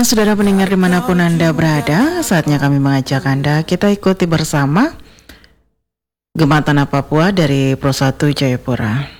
saudara pendengar dimanapun Anda berada, saatnya kami mengajak Anda kita ikuti bersama Gema Tanah Papua dari Pro 1 Jayapura.